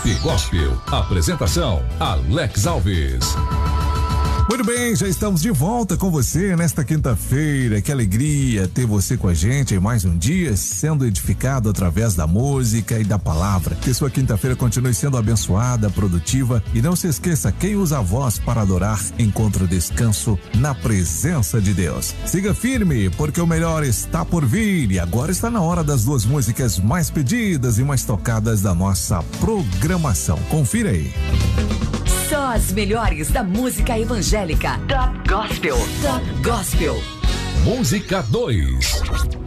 Top Gospel. Apresentação: Alex Alves. Muito bem, já estamos de volta com você nesta quinta-feira. Que alegria ter você com a gente em mais um dia, sendo edificado através da música e da palavra. Que sua quinta-feira continue sendo abençoada, produtiva, e não se esqueça, quem usa a voz para adorar encontra descanso na presença de Deus. Siga firme, porque o melhor está por vir, e agora está na hora das duas músicas mais pedidas e mais tocadas da nossa programação. Confira aí. Só as melhores da música evangélica. Top Gospel. Top Gospel. Música 2.